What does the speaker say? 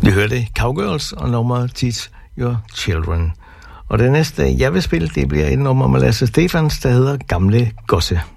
Vi hørte Cowgirls og nummeret Teach Your Children. Og det næste, jeg vil spille, det bliver et nummer med Lasse Stephans, der hedder Gamle Gosse.